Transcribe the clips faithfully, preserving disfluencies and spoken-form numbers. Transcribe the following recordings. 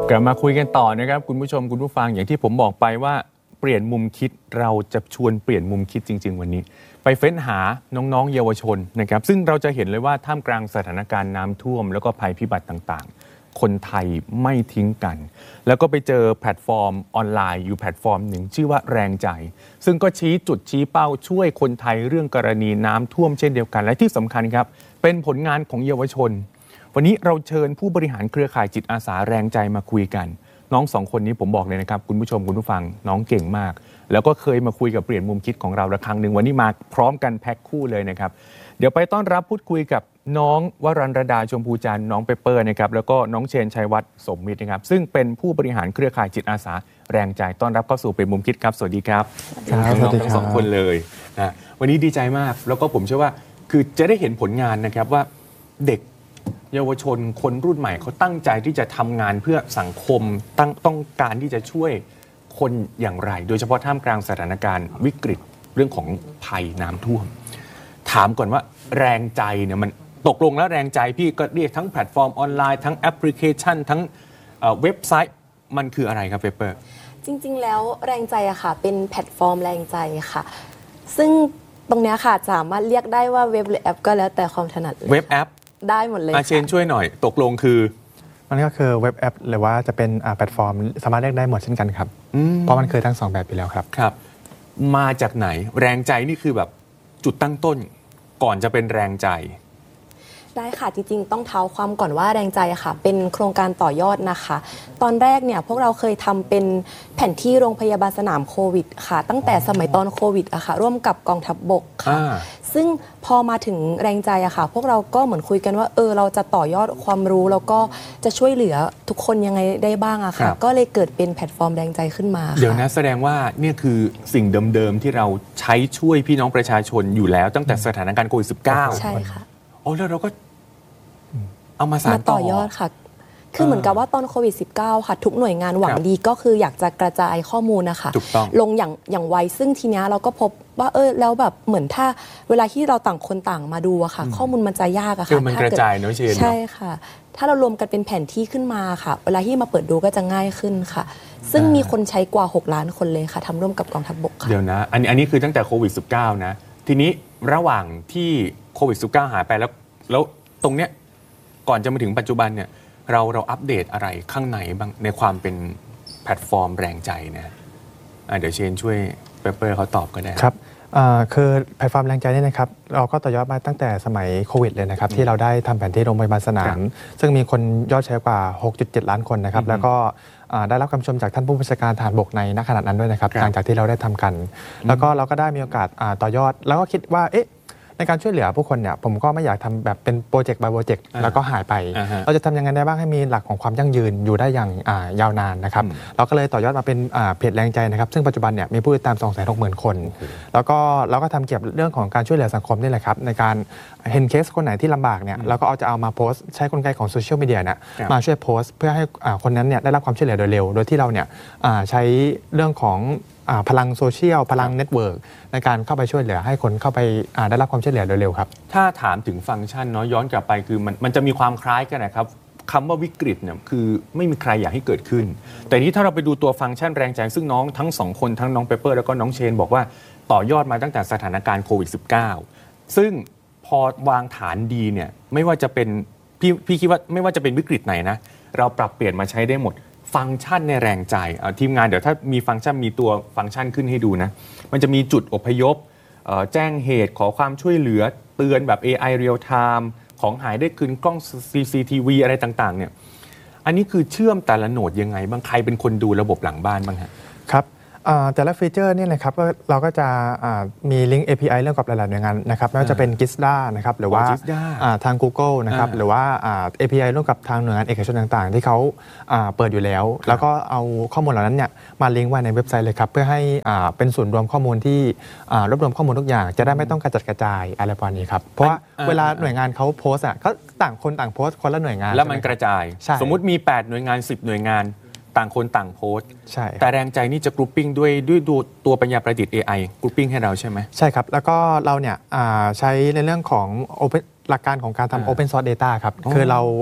กลับมาคุยกันต่อนะครับคุณผู้ชมคุณผู้ฟังอย่างที่ผมบอกไปว่าเปลี่ยนมุมคิดเราจะชวนเปลี่ยนมุมคิดจริงๆวันนี้ไปเฟ้นหาน้องๆเยาวชนนะครับซึ่งเราจะเห็นเลยว่าท่ามกลางสถานการณ์น้ำท่วมแล้วก็ภัยพิบัติต่างๆคนไทยไม่ทิ้งกันแล้วก็ไปเจอแพลตฟอร์มออนไลน์อยู่แพลตฟอร์มหนึ่งชื่อว่าแรงใจซึ่งก็ชี้จุดชี้เป้าช่วยคนไทยเรื่องกรณีน้ำท่วมเช่นเดียวกันและที่สำคัญครับเป็นผลงานของเยาวชนวันนี้เราเชิญผู้บริหารเครือข่ายจิตอาสาแรงใจมาคุยกันน้องสองคนนี้ผมบอกเลยนะครับคุณผู้ชมคุณผู้ฟังน้องเก่งมากแล้วก็เคยมาคุยกับเปลี่ยนมุมคิดของเราละครั้งหนึ่งวันนี้มาพร้อมกันแพ็คคู่เลยนะครับเดี๋ยวไปต้อนรับพูดคุยกับน้องวรัญรดาชมพูจันทร์น้องเปเปอร์นะครับแล้วก็น้องเชนชัยวัฒน์สมมิตรนะครับซึ่งเป็นผู้บริหารเครือข่ายจิตอาสาแรงใจต้อนรับเข้าสู่เปลี่ยนมุมคิดครับสวัสดีครับน้องทั้งสองคนเลยนะวันนี้ดีใจมากแล้วก็ผมเชื่อว่าคือจะได้เห็นผลงานนะครับว่าเด็กเยาวชนคนรุ่นใหม่เขาตั้งใจที่จะทำงานเพื่อสังคมตั้งต้องการที่จะช่วยคนอย่างไรโดยเฉพาะท่ามกลางสถานการณ์วิกฤตเรื่องของภัยน้ำท่วมถามก่อนว่าแรงใจเนี่ยมันตกลงแล้วแรงใจพี่ก็เรียกทั้งแพลตฟอร์มออนไลน์ทั้งแอปพลิเคชันทั้งเว็บไซต์มันคืออะไรครับเปเปอร์จริงๆแล้วแรงใจอะค่ะเป็นแพลตฟอร์มแรงใจค่ะซึ่งตรงนี้ค่ะสามารถเรียกได้ว่าเว็บหรือแอปก็แล้วแต่ความถนัดเว็บแอปได้หมดเลยอาเชนช่วยหน่อยตกลงคือมันก็คือเว็บแอปหรือว่าจะเป็นแพลตฟอร์มสามารถเรียกได้หมดเช่นกันครับเพราะมันเคยทั้งสองแบบไปแล้วครับครับมาจากไหนแรงใจนี่คือแบบจุดตั้งต้นก่อนจะเป็นแรงใจได้ค่ะจริงๆต้องเท้าความก่อนว่าแรงใจค่ะเป็นโครงการต่อยอดนะคะตอนแรกเนี่ยพวกเราเคยทำเป็นแผนที่โรงพยาบาลสนามโควิดค่ะตั้งแต่สมัยตอนโควิดอะค่ะร่วมกับกองทัพบกค่ะซึ่งพอมาถึงแรงใจอะค่ะพวกเราก็เหมือนคุยกันว่าเออเราจะต่อยอดความรู้แล้วก็จะช่วยเหลือทุกคนยังไงได้บ้างอะค่ะก็เลยเกิดเป็นแพลตฟอร์มแรงใจขึ้นมาเดี๋ยวนะแสดงว่าเนี่ยคือสิ่งเดิมๆที่เราใช้ช่วยพี่น้องประชาชนอยู่แล้วตั้งแต่สถานการณ์โควิด สิบเก้าใช่ค่ะโอ้แล้วเราก็เอามาสานต่อยอดค่ะคือเหมือนกับว่าตอนโควิด สิบเก้า ค่ะทุกหน่วยงานหวังดีก็คืออยากจะกระจายข้อมูลนะคะลงอย่างอย่างไวซึ่งทีนี้เราก็พบว่าเออแล้วแบบเหมือนถ้าเวลาที่เราต่างคนต่างมาดูอะค่ะข้อมูลมันจะยากอะค่ะมันกระจายเนอะเชนใช่ค่ะถ้าเรารวมกันเป็นแผนที่ขึ้นมาค่ะเวลาที่มาเปิดดูก็จะง่ายขึ้นค่ะซึ่งมีคนใช้กว่าหกล้านคนเลยค่ะทำร่วมกับกองทัพบกค่ะเดี๋ยวนะอันนี้อันนี้คือตั้งแต่โควิด สิบเก้า นะทีนี้ระหว่างที่โควิด สิบเก้า หายไปแล้วแล้วตรงเนี้ยก่อนจะมาถึงปัจจุบันเนี่ยเราเราอัปเดตอะไรข้างในบ้างในความเป็นแพลตฟอร์มแรงใจนะเดี๋ยวเชนช่วยเปเปอร์เขาตอบก็ได้ครับคือแพลตฟอร์มแรงใจนี่นะครับเราก็ต่อยอดมาตั้งแต่สมัยโควิดเลยนะครับที่เราได้ทำแผนที่โรงพยาบาลสนามซึ่งมีคนยอดใช้กว่า หกจุดเจ็ด ล้านคนนะครับแล้วก็ได้รับคำชมจากท่านผู้บัญชาการทหารบกในณขณะนั้นด้วยนะครับหลังจากที่เราได้ทำกันแล้วก็เราก็ได้มีโอกาสต่อยอดแล้วก็คิดว่าเอ๊ะในการช่วยเหลือผู้คนเนี่ยผมก็ไม่อยากทำแบบเป็นโปรเจกต์ by โปรเจกต์แล้วก็หายไป uh-huh. เราจะทำยังไงได้บ้างให้มีหลักของความยั่งยืนอยู่ได้อย่างยาวนานนะครับ uh-huh. เราก็เลยต่อยอดมาเป็นเพจแรงใจนะครับซึ่งปัจจุบันเนี่ยมีผู้ติดตาม สองแสนหกหมื่น คน uh-huh. แล้วก็เราก็ทำเกี่ยวกับเรื่องของการช่วยเหลือสังคมนี่แหละครับในการเห็นเคสคนไหนที่ลำบากเนี่ย uh-huh. เราก็เอาจะเอามาโพสต์ใช้กลไกของโซเชียลมีเดียเนี่ย uh-huh. มาช่วยโพสต์เพื่อให้คนนั้นเนี่ยได้รับความช่วยเหลือโดยเร็วโดยที่เราเนี่ยใช้เรื่องของพลังโซเชียลพลังเน็ตเวิร์กในการเข้าไปช่วยเหลือให้คนเข้าไปได้รับความช่วยเหลือโดยเร็วครับถ้าถามถึงฟังก์ชันเนาะย้อนกลับไปคือมันมันจะมีความคล้ายกันนะครับคำว่าวิกฤตเนี่ยคือไม่มีใครอยากให้เกิดขึ้นแต่นี้ถ้าเราไปดูตัวฟังก์ชันแรงใจซึ่งน้องทั้งสองคนทั้งน้องเปเปอร์แล้วก็น้องเชนบอกว่าต่อยอดมาตั้งแต่สถานการณ์โควิด สิบเก้า ซึ่งพอวางฐานดีเนี่ยไม่ว่าจะเป็นพี่พี่คิดว่าไม่ว่าจะเป็นวิกฤตไหนนะเราปรับเปลี่ยนมาใช้ได้หมดฟังก์ชันในแรงใจทีมงานเดี๋ยวถ้ามีฟังก์ชันมีตัวฟังก์ชันขึ้นให้ดูนะมันจะมีจุดอพยพแจ้งเหตุขอความช่วยเหลือเตือนแบบ เอ ไอ Real Time ของหายได้คืนกล้อง ซี ซี ที วี อะไรต่างๆเนี่ยอันนี้คือเชื่อมแต่ละโหนดยังไงบ้างใครเป็นคนดูระบบหลังบ้านบ้างฮะครับแต่ละฟีเจอร์นี่นะครับเราก็จะมีลิงก์ เอ พี ไอ เรื่องกับหลายๆหน่วยงานนะครับไม่ว่าจะเป็น Gizda นะครับหรือว่าทาง Google นะครับหรือว่า เอ พี ไอ ร่วมกับทางหน่วยงานเอกชนต่างๆที่เขาเปิดอยู่แล้วแล้วก็เอาข้อมูลเหล่านั้นเนี่ยมาลิงก์ไว้ในเว็บไซต์เลยครับเพื่อให้เป็นศูนย์รวมข้อมูลที่รวบรวมข้อมูลทุกอย่างจะได้ไม่ต้องกระจัดกระจายอะไรประมาณนี้ครับเพราะว่าเวลาหน่วยงานเขาโพสต์อ่ะก็ต่างคนต่างโพสต์คนละหน่วยงานแล้วมันกระจายสมมุติมีแปดหน่วยงานสิบหน่วยงานต่างคนต่างโพสต์ใช่แต่แรงใจนี่จะกรุ๊ปปิ้งด้วยด้วยตัวปัญญาประดิษฐ์ เอ ไอ กรุ๊ปปิ้งให้เราใช่ไหมใช่ครับแล้วก็เราเนี่ยใช้ในเรื่องของ Open หลักการของการทำ Open Source Data ครับคือเรา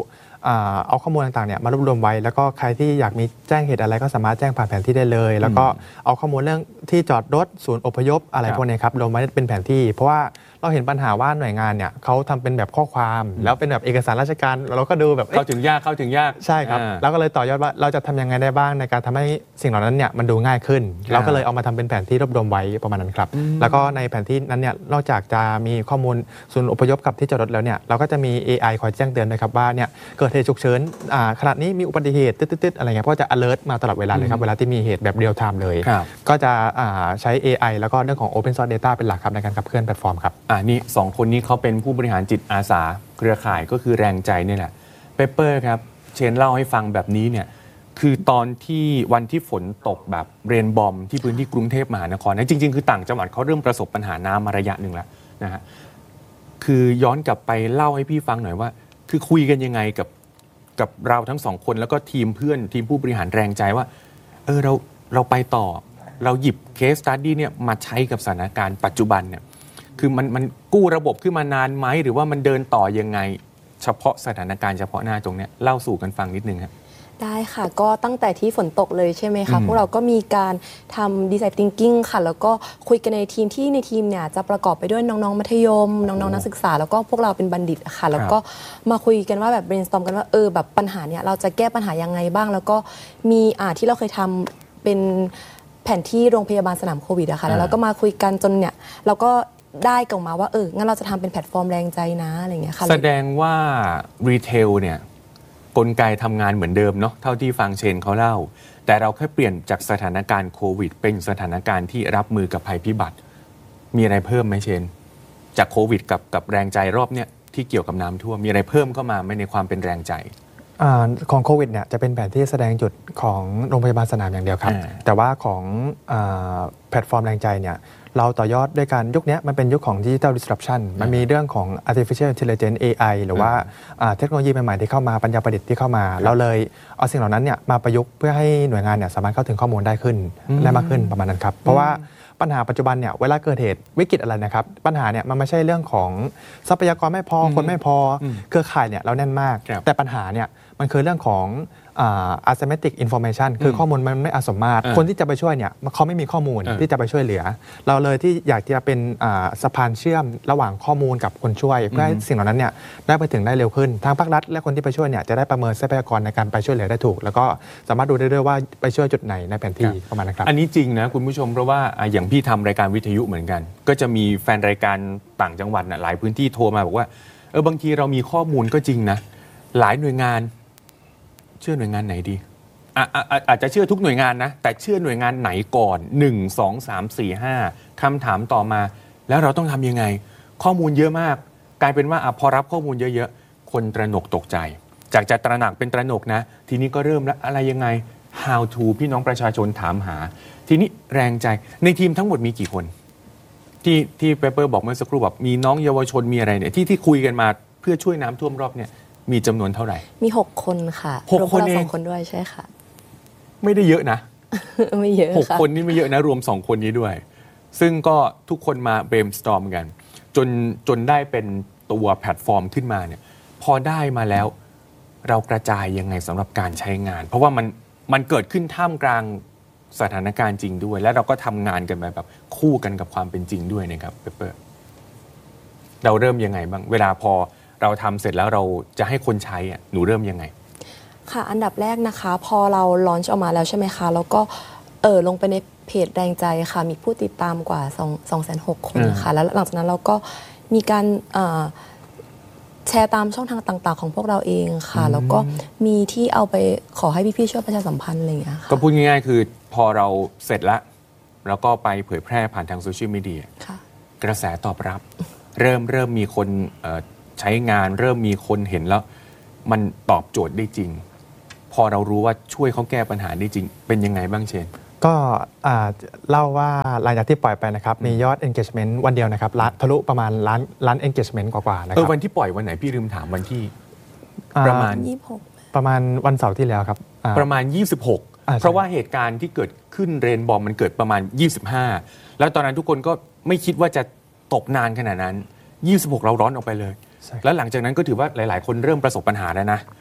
อ่าเอาข้อมูลต่างๆเนี่ยมารวบรวมไว้แล้วก็ใครที่อยากมีแจ้งเหตุอะไรก็สามารถแจ้งผ่านแผนที่ได้เลย แล้วก็เอาข้อมูลเรื่องที่จอดรถศูนย์อพยพอะไรพวกนี้ครับลงไว้เป็นแผนที่เพราะว่าเราเห็นปัญหาว่าหน่วยงานเนี่ยเขาทำเป็นแบบข้อความแล้วเป็นแบบเอกสารราชการเราก็ดูแบบเข้าถึงยากเข้าถึงยากใช่ครับแล้วก็เลยต่อยอดว่าเราจะทำยังไงได้บ้างในการทำให้สิ่งเหล่านั้นเนี่ยมันดูง่ายขึ้นเราก็เลยเอามาทำเป็นแผนที่รวบรวมไว้ประมาณนั้นครับแล้วก็ในแผนที่นั้นเนี่ยนอกจากจะมีข้อมูลศูนย์อพยพกับที่จอดรถแล้วเนี่ยเราก็จะมี เอ ไอ คอยแจ้งเตือนด้วยครับว่าเนี่ยเกิดเหตุฉุกเฉินอ่าขณะนี้มีอุบัติเหตุตึ๊ดๆอะไรเงี้ยก็จะ alert มาตลอดเวลาเลยครับเวลาที่มีเหตุแบบ real time เลยก็จะอ่าใช้ เอ ไอ แล้วก็เรื่องของ open source data เป็นหลักครับในการขับเคลื่อนแพลตฟอร์มครับอ่านี่สองคนนี้เขาเป็นผู้บริหารจิตอาสาเครือข่ายก็คือแรงใจนี่แหละเปเปอร์ครับเชนเล่าให้ฟังแบบนี้เนี่ยคือตอนที่วันที่ฝนตกแบบเรนบอมที่พื้นที่กรุงเทพมหานครนะจริงๆคือต่างจังหวัดเขาเริ่มประสบปัญหาน้ำมาระยะหนึ่งแล้วนะฮะคือย้อนกลับไปเล่าให้พี่ฟังหน่อยว่าคือคุยกันยังไงกับกับเราทั้งสองคนแล้วก็ทีมเพื่อนทีมผู้บริหารแรงใจว่าเออเราเราไปต่อเราหยิบเคสสตั๊ดดี้เนี่ยมาใช้กับสถานการณ์ปัจจุบันเนี่ยคือมันมันกู้ระบบขึ้นมานานไหมหรือว่ามันเดินต่อยังไงเฉพาะสถานการณ์เฉพาะหน้าตรงนี้เล่าสู่กันฟังนิดนึงครับได้ค่ะก็ตั้งแต่ที่ฝนตกเลยใช่ไหมคะพวกเราก็มีการทำ Design Thinking ค่ะแล้วก็คุยกันในทีมที่ในทีมเนี่ยจะประกอบไปด้วยน้องๆมัธยมน้องๆนักศึกษาแล้วก็พวกเราเป็นบัณฑิตค่ะแล้วก็มาคุยกันว่าแบบ brainstorm กันว่าเออแบบปัญหาเนี่ยเราจะแก้ปัญหายังไงบ้างแล้วก็มีอ่าที่เราเคยทำเป็นแผนที่โรงพยาบาลสนามโควิดอะค่ะแล้วเราก็มาคุยกันจนเนี่ยเราก็ได้กลับมาว่าเอองั้นเราจะทำเป็นแพลตฟอร์มแรงใจนะอะไรอย่างเงี้ยค่ะแสดงว่ารีเทลเนี่ยกลไกทำงานเหมือนเดิมเนาะเท่าที่ฟังเชนเขาเล่าแต่เราแค่เปลี่ยนจากสถานการณ์โควิดเป็นสถานการณ์ที่รับมือกับภัยพิบัติมีอะไรเพิ่มไหมเชนจากโควิดกับกับแรงใจรอบเนี้ยที่เกี่ยวกับน้ำท่วมมีอะไรเพิ่มเข้ามาไหมในความเป็นแรงใจของโควิดเนี่ยจะเป็นแผนที่แสดงจุดของโรงพยาบาลสนามอย่างเดียวครับแต่ว่าของแพลตฟอร์มแรงใจเนี่ยเราต่อยอดด้วยการยุคนี้มันเป็นยุคของ Digital Disruption มันมีเรื่องของ Artificial Intelligence เอ ไอ หรือว่าเทคโนโลยีใหม่ๆที่เข้ามาปัญญาประดิษฐ์ที่เข้ามาเราเลยเอาสิ่งเหล่านั้นเนี่ยมาประยุกต์เพื่อให้หน่วยงานเนี่ยสามารถเข้าถึงข้อมูลได้ขึ้นได้มากขึ้นประมาณนั้นครับเพราะว่าปัญหาปัจจุบันเนี่ยเวลาเกิดเหตุวิกฤตอะไรนะครับปัญหาเนี่ยมันไม่ใช่เรื่องของทรัพยากรไม่พอคนไม่พอเครือข่ายเนี่ยเราแน่นมากแต่ปัญหาเนี่ยมันคือเรื่องของasymmetric information คือข้อมูลมันไม่อาสมมาตรคนที่จะไปช่วยเนี่ยเขาไม่มีข้อมูลที่จะไปช่วยเหลือเราเลยที่อยากจะเป็นสะพานเชื่อมระหว่างข้อมูลกับคนช่วยเพื่อให้สิ่งเหล่านั้นเนี่ยได้ไปถึงได้เร็วขึ้นทางภาครัฐและคนที่ไปช่วยเนี่ยจะได้ประเมินทรัพยากรในการไปช่วยเหลือได้ถูกแล้วก็สามารถดูได้ด้วยว่าไปช่วยจุดไหนในแผนที่ประมาณนั้นครับอันนี้จริงนะคุณผู้ชมเพราะว่าอย่างพี่ทำรายการวิทยุเหมือนกันก็จะมีแฟนรายการต่างจังหวัดหลายพื้นที่โทรมาบอกว่าเออบางทีเรามีข้อมูลก็จริงนะหลายหน่วยงานเชื่อหน่วยงานไหนดีอ่ะอาจจะเชื่อทุกหน่วยงานนะแต่เชื่อหน่วยงานไหนก่อนหนึ่ง สอง สาม สี่ ห้าคำถามต่อมาแล้วเราต้องทำยังไงข้อมูลเยอะมากกลายเป็นว่าพอรับข้อมูลเยอะๆคนตระหนกตกใจจากจะตระหนักเป็นตระหนกนะทีนี้ก็เริ่มแล้วอะไรยังไง how to พี่น้องประชาชนถามหาทีนี้แรงใจในทีมทั้งหมดมีกี่คนที่ที่เปเปอร์บอกเมื่อสักครู่แบบมีน้องเยาวชนมีอะไรเนี่ยที่ที่คุยกันมาเพื่อช่วยน้ำท่วมรอบเนี่ยมีจำนวนเท่าไหร่มีหกคนค่ะหกคนเองรวมเราสองคนด้วยใช่ค่ะไม่ได้เยอะนะไม่เยอะหกคนนี่ไม่เยอะนะรวมสองคนนี้ด้วยซึ่งก็ทุกคนมา brainstorm กันจนจนได้เป็นตัวแพลตฟอร์มขึ้นมาเนี่ยพอได้มาแล้วเรากระจายยังไงสำหรับการใช้งานเพราะว่ามันมันเกิดขึ้นท่ามกลางสถานการณ์จริงด้วยและเราก็ทำงานกันไปแบบคู่กันกับความเป็นจริงด้วยนะครับเปเปอร์เราเริ่มยังไงบ้างเวลาพอเราทำเสร็จแล้วเราจะให้คนใช้อ่ะหนูเริ่มยังไงค่ะอันดับแรกนะคะพอเราลอนช์ออกมาแล้วใช่ไหมคะแล้วก็เออลงไปในเพจแรงใจค่ะมีผู้ติดตามกว่าสองแสนหกคนค่ะแล้วหลังจากนั้นเราก็มีการแชร์ตามช่องทางต่างๆของพวกเราเองค่ะแล้วก็มีที่เอาไปขอให้พี่ๆช่วยประชาสัมพันธ์อะไรอย่างเงี้ยค่ะก็พูดง่ายๆคือพอเราเสร็จแล้วแล้วก็ไปเผยแพร่ผ่านทางโซเชียลมีเดียกระแสตอบรับเริ่มเริ่มมีคนใช้งานเริ่มมีคนเห็นแล้วมันตอบโจทย์ได้จริงพอเรารู้ว่าช่วยเขาแก้ปัญหาได้จริงเป็นยังไงบ้างเชนก็เล่าว่าหลังจากที่ปล่อยไปนะครับมียอด engagement วันเดียวนะครับล้านทะลุประมาณล้านล้าน engagement กว่าๆนะครับเออวันที่ปล่อยวันไหนพี่ลืมถามวันที่ประมาณยี่สิบหกประมาณวันเสาร์ที่แล้วครับประมาณยี่สิบหกเพราะว่าเหตุการณ์ที่เกิดขึ้นเรนบอมมันเกิดประมาณยี่สิบห้าแล้วตอนนั้นทุกคนก็ไม่คิดว่าจะตกนานขนาดนั้นยี่สิบหกเราร้อนออกไปเลยแล้วหลังจากนั้นก็ถือว่าหลายๆคนเริ่มประสบปัญหาแล้วนะ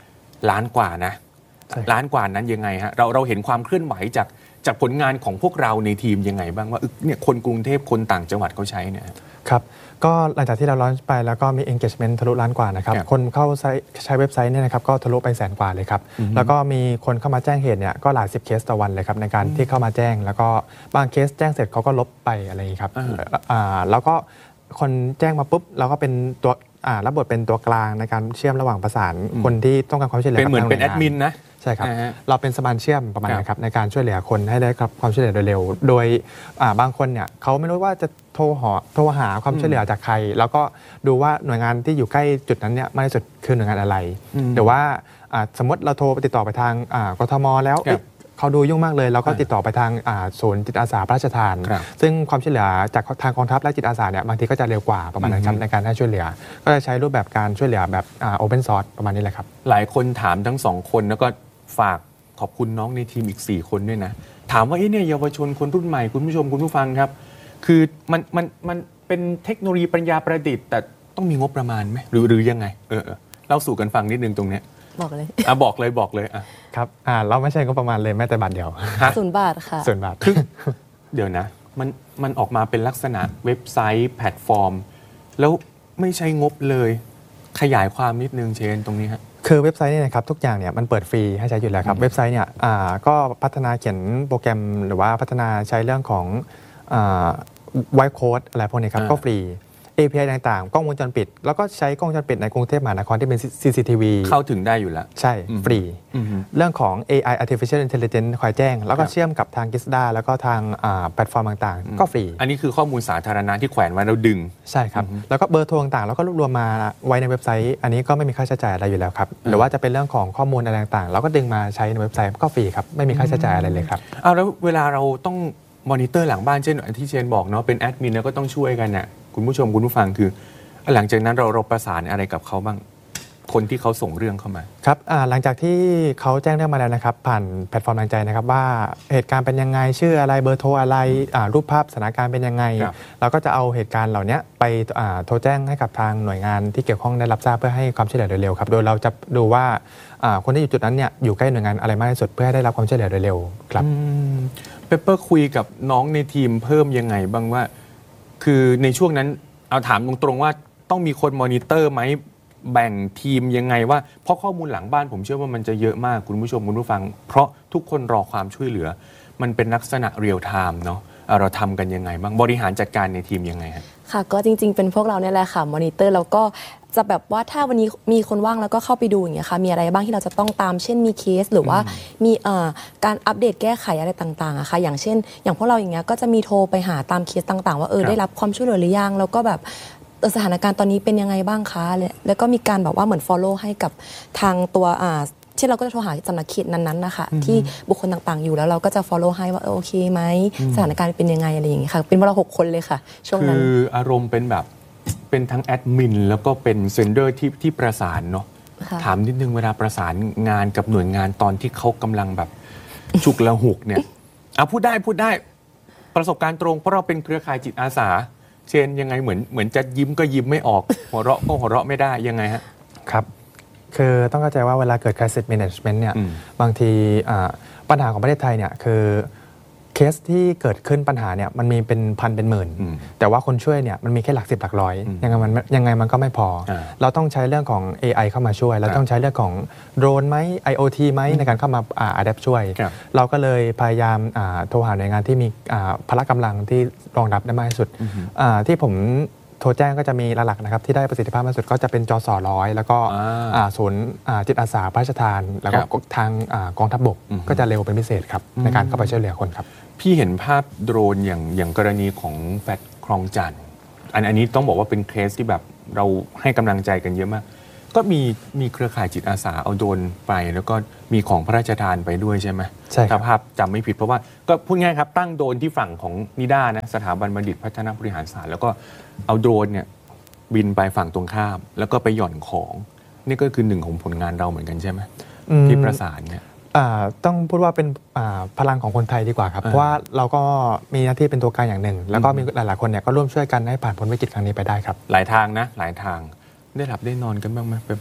ล้านกว่านะล้านกว่านั้นยังไงฮะเราเราเห็นความเคลื่อนไหวจากจากผลงานของพวกเราในทีมยังไงบ้างว่าเนี่ยคนกรุงเทพคนต่างจังหวัดเขาใช้เนี่ยครับก็หลังจากที่เราลอนช์ไปแล้วก็มี engagement ทะลุล้านกว่านะครับคนเข้าใช้ใช้เว็บไซต์เนี่ยนะครับก็ทะลุไปแสนกว่าเลยครับแล้วก็มีคนเข้ามาแจ้งเหตุเนี่ยก็หลายสิบเคสต่อวันเลยครับในการที่เข้ามาแจ้งแล้วก็บางเคสแจ้งเสร็จเขาก็ลบไปอะไรอย่างนี้ครับอ่าแล้วก็คนแจ้งมาปุ๊บเราก็เป็นตัวอ่ารับบทเป็นตัวกลางในการเชื่อมระหว่างประสานคนที่ต้องการความช่วยเหลือเป็นเหมือนเป็นแอดมินนะใช่ครับเราเป็นสะพานเชื่อมประมาณนี้ครับในการช่วยเหลือคนให้ได้รับความช่วยเหลือโดยเร็วโดยบางคนเนี่ยเขาไม่รู้ว่าจะโทรหาโทรหาความช่วยเหลือจากใครแล้วก็ดูว่าหน่วยงานที่อยู่ใกล้จุดนั้นเนี่ยมากที่สุดคือหน่วยงานอะไรหรือว่าสมมติเราโทรไปติดต่อไปทางกทมแล้วเขาดูยุ่งมากเลยเราก็ติดต่อไปทางศูนย์จิตอาสาพระราชทานซึ่งความช่วยเหลือจากทางกองทัพและจิตอาสาเนี่ยบางทีก็จะเร็วกว่าประมาณนั้นครับในการให้ช่วยเหลือก็จะใช้รูปแบบการช่วยเหลือแบบโอเพนซอร์สประมาณนี้แหละครับหลายคนถามทั้งสองคนแล้วก็ฝากขอบคุณน้องในทีมอีกสี่คนด้วยนะถามว่าเนี่ยเยาวชนคนรุ่นใหม่คุณผู้ชมคุณผู้ฟังครับคือมันมันมันเป็นเทคโนโลยีปัญญาประดิษฐ์แต่ต้องมีงบประมาณไหมหรือหรือยังไงเออเล่าสู่กันฟังนิดนึงตรงเนี้ยบอกเลยอ่ะบอกเลยบอกเลยอ่ะครับอ่าเราไม่ใช่งบประมาณเลยแม้แต่บาทเดียวศูนย์บาทค่ะศูนย์บาทเดี๋ยวนะมันมันออกมาเป็นลักษณะเว็บไซต์แพลตฟอร์มแล้วไม่ใช่งบเลยขยายความนิดนึงเชนตรงนี้ฮะคือเว็บไซต์เนี่ยนะครับทุกอย่างเนี่ยมันเปิดฟรีให้ใช้อยู่แล้วครับเว็บไซต์เนี่ยอ่าก็พัฒนาเขียนโปรแกรมหรือว่าพัฒนาใช้เรื่องของอ่าไวท์โค้ดอะไรพวกนี้ครับก็ฟรี เอ พี ไอ ต่างๆกล้องวงจรปิดแล้วก็ใช้กล้องวงจรปิดในกรุงเทพมหานครที่เป็น ซี ซี ที วีเข้าถึงได้อยู่แล้วใช่ฟรีเรื่องของ เอ ไอ Artificial Intelligence คอยแจ้งแล้วก็เชื่อมกับทาง Gisda แล้วก็ทางแพลตฟอร์มต่างๆก็ฟรีอันนี้คือข้อมูลสาธารณะที่แขวนไว้แล้วดึงใช่ครับแล้วก็เบอร์โทรต่างๆแล้วก็รวบรวมมาไว้ในเว็บไซต์อันนี้ก็ไม่มีค่าใช้จ่ายอะไรอยู่แล้วครับหรือว่าจะเป็นเรื่องของข้อมูลอะไรต่างๆแล้วก็ดึงมาใช้ในเว็บไซต์ก็ฟรีครับไม่มีค่าใช้จ่ายอะไรเลยครับอ้าวแล้วเวลาเราต้องมอนิเตอร์หลังบ้านเช่นที่เชนบอกเนาะเป็นแอดมินแล้วก็ต้องช่วยกันน่ะคุณผู้ชมคุณผู้ฟังคือหลังจากนั้นเราเราประสานอะไรกับเขาบ้างคนที่เขาส่งเรื่องเข้ามาครับหลังจากที่เขาแจ้งเรื่องมาแล้วนะครับผ่านแพลตฟอร์มแรงใจนะครับว่าเหตุการณ์เป็นยังไงชื่ออะไรเบอร์โทรอะไรรูปภาพสถานการณ์เป็นยังไงเราก็จะเอาเหตุการณ์เหล่านี้ไปโทรแจ้งให้กับทางหน่วยงานที่เกี่ยวข้องได้รับทราบเพื่อให้ความช่วยเหลือโดยเร็วครับโดยเราจะดูว่าคนที่อยู่จุดนั้นเนี่ยอยู่ใกล้หน่วยงานอะไรมากที่สุดเพื่อให้ได้รับความช่วยเหลือโดยเร็วครับเปเปอร์คุยกับน้องในทีมเพิ่มยังไงบ้างว่าคือในช่วงนั้นเอาถามตรงๆว่าต้องมีคนมอนิเตอร์ไหมแบ่งทีมยังไงว่าเพราะข้อมูลหลังบ้านผมเชื่อว่ามันจะเยอะมากคุณผู้ชมคุณผู้ฟังเพราะทุกคนรอความช่วยเหลือมันเป็นลักษณะเรียลไทม์เนาะเราทำกันยังไงบ้างบริหารจัดการในทีมยังไงฮะค่ะก็จริงๆเป็นพวกเราเนี่ยแหละค่ะมอนิเตอร์แล้วก็จะแบบว่าถ้าวันนี้มีคนว่างแล้วก็เข้าไปดูอย่างเงี้ยค่ะมีอะไรบ้างที่เราจะต้องตามเช่นมีเคสหรือว่ามีการอัปเดตแก้ไขอะไรต่างๆอะค่ะอย่างเช่นอย่างพวกเราอย่างเงี้ยก็จะมีโทรไปหาตามเคสต่างๆว่าเออได้รับความช่วยเหลือหรือยังแล้วก็แบบสถานการณ์ตอนนี้เป็นยังไงบ้างคะแล้วก็มีการแบบว่าเหมือน follow ให้กับทางตัวอ่าเช่นเราก็จะโทรหาสำนักเขตนั้นๆนะคะที่บุคคลต่างๆอยู่แล้วเราก็จะ follow ให้ว่าโอเคไหมสถานการณ์เป็นยังไงอะไรอย่างเงี้ยค่ะเป็นพวกเราหกคนเลยค่ะช่วงนั้นคืออารมณ์เป็นแบบเป็นทั้งแอดมินแล้วก็เป็นเซนเดอร์ที่ที่ประสานเนาะถามนิดนึงเวลาประสานงานกับหน่วยงานตอนที่เขากำลังแบบฉุกละหุกเนี่ยเอาพูดได้พูดได้ประสบการณ์ตรงเพราะเราเป็นเครือข่ายจิตอาสาเช่นยังไงเหมือนเหมือนจะยิ้มก็ยิ้มไม่ออกหัวเราะก็หัวเราะไม่ได้ยังไงฮะครับคือต้องเข้าใจว่าเวลาเกิด crisis management เนี่ยบางทีปัญหาของประเทศไทยเนี่ยคือเคสที่เกิดขึ้นปัญหาเนี่ยมันมีเป็นพันเป็นหมื่นแต่ว่าคนช่วยเนี่ยมันมีแค่หลักสิบหลักร้อยยังไงมันยังไงมันก็ไม่พอเราต้องใช้เรื่องของ เอ ไอ เข้ามาช่วยเราต้องใช้เรื่องของโดรนไหม ไอ โอ ที ไหมในการเข้ามาอัดแอปช่วยเราก็เลยพยายามโทรหาหน่วยงานที่มีพละกำลังที่รองรับได้มากที่สุดที่ผมโทรแจ้งก็จะมีหลักๆนะครับที่ได้ประสิทธิภาพมากสุดก็จะเป็นจสร้อยแล้วก็ศูนย์จิตอาสาพระราชทานแล้วก็ทางกองทัพบกก็จะเร็วเป็นพิเศษครับในการเข้าไปช่วยเหลือคนครับพี่เห็นภาพโดรนอย่างอย่างกรณีของแฟลตคลองจันทร์อันอันนี้ต้องบอกว่าเป็นเคสที่แบบเราให้กำลังใจกันเยอะมากก็มีมีเครือข่ายจิตอาสาเอาโดรนไปแล้วก็มีของพระราชทานไปด้วยใช่ไหมใช่ถ้าภาพจำไม่ผิดเพราะว่าก็พูดง่ายครับตั้งโดรนที่ฝั่งของนิด้านะสถาบันบัณฑิตพัฒนาบริหารศาสตร์แล้วก็เอาโดรนเนี่ยบินไปฝั่งตรงข้ามแล้วก็ไปหย่อนของนี่ก็คือหนึ่งของผลงานเราเหมือนกันใช่ไหมที่ประสานเนี่ยต้องพูดว่าเป็นพลังของคนไทยดีกว่าครับเพราะว่าเราก็มีหน้าที่เป็นตัวกลางอย่างหนึ่งแล้วก็มีหลายๆคนเนี่ยก็ร่วมช่วยกันให้ผ่านพ้นวิกฤตครั้งนี้ไปได้ครับหลายทางนะหลายทางได้หลับได้นอนกันบ้างไหมเปเปอร์